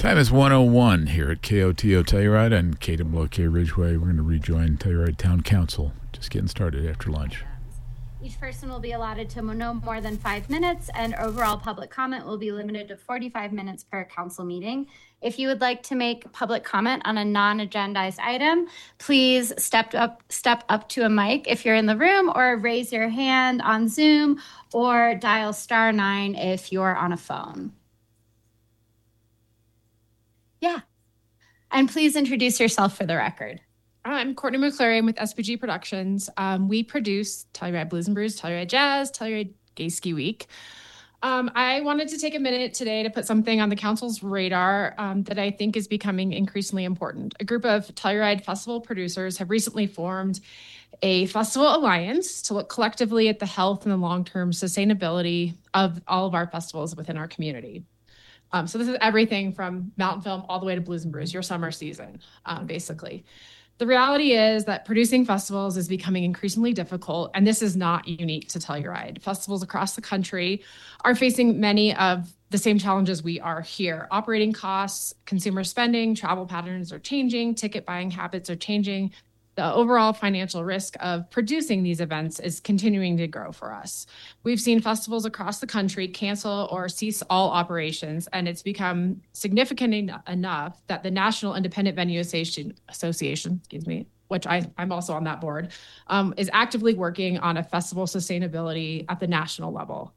Time is 1:01 here at KOTO Telluride and KWK Ridgeway. We're going to rejoin Telluride Town Council. Just getting started after lunch. Each person will be allotted to no more than 5 minutes, and overall public comment will be limited to 45 minutes per council meeting. If you would like to make public comment on a non-agendized item, please step up to a mic if you're in the room, or raise your hand on Zoom, or dial *9 if you're on a phone. Yeah. And please introduce yourself for the record. I'm Courtney McClary. I'm with SPG Productions. We produce Telluride Blues and Brews, Telluride Jazz, Telluride Gay Ski Week. I wanted to take a minute today to put something on the council's radar that I think is becoming increasingly important. A group of Telluride festival producers have recently formed a festival alliance to look collectively at the health and the long-term sustainability of all of our festivals within our community. So this is everything from Mountain Film all the way to Blues and Brews, your summer season, basically. The reality is that producing festivals is becoming increasingly difficult, and this is not unique to Telluride. Festivals across the country are facing many of the same challenges we are here. Operating costs, consumer spending, travel patterns are changing, ticket buying habits are changing. The overall financial risk of producing these events is continuing to grow for us. We've seen festivals across the country cancel or cease all operations, and it's become significant enough that the National Independent Venue Association, which I'm also on that board, is actively working on a festival sustainability at the national level.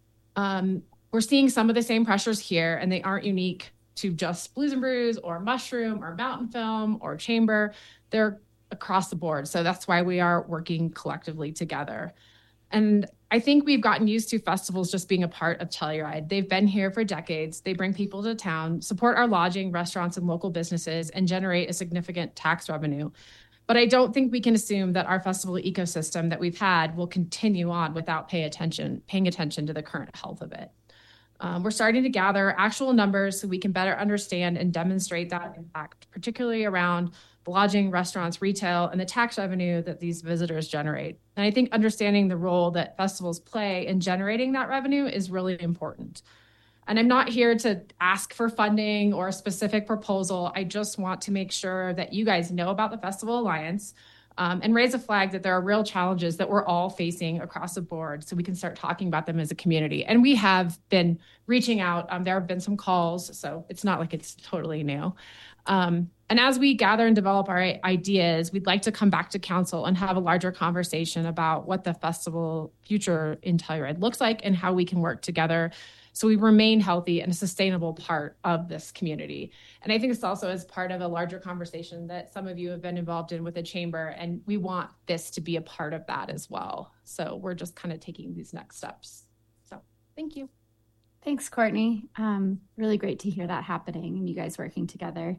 We're seeing some of the same pressures here, and they aren't unique to just Blues and Brews or Mushroom or Mountain Film or Chamber. They're across the board. So that's why we are working collectively together. And I think we've gotten used to festivals just being a part of Telluride. They've been here for decades. They bring people to town, support our lodging, restaurants, and local businesses, and generate a significant tax revenue. But I don't think we can assume that our festival ecosystem that we've had will continue on without paying attention to the current health of it. We're starting to gather actual numbers so we can better understand and demonstrate that impact, particularly around the lodging, restaurants, retail, and the tax revenue that these visitors generate. And I think understanding the role that festivals play in generating that revenue is really important. And I'm not here to ask for funding or a specific proposal. I just want to make sure that you guys know about the Festival Alliance and raise a flag that there are real challenges that we're all facing across the board so we can start talking about them as a community. And we have been reaching out. There have been some calls, so it's not like it's totally new. And as we gather and develop our ideas, we'd like to come back to council and have a larger conversation about what the festival future in Telluride looks like and how we can work together so we remain healthy and a sustainable part of this community. And I think this also is part of a larger conversation that some of you have been involved in with the chamber, and we want this to be a part of that as well. So we're just kind of taking these next steps. So thank you. Thanks, Courtney. Really great to hear that happening and you guys working together.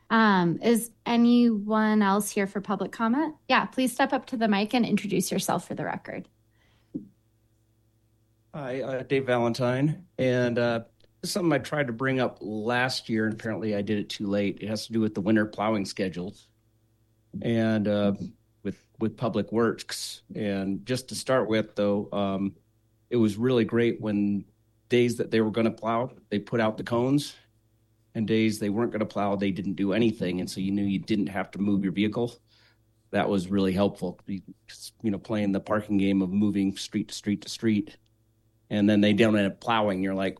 Is anyone else here for public comment? Yeah, please step up to the mic and introduce yourself for the record. Hi, Dave Valentine, and this is something I tried to bring up last year, and apparently I did it too late. It has to do with the winter plowing schedules and with Public Works. And just to start with, though, it was really great when days that they were going to plow, they put out the cones, and days they weren't going to plow, they didn't do anything, and so you knew you didn't have to move your vehicle. That was really helpful, playing the parking game of moving street to street to street. And then they don't end up plowing. You're like,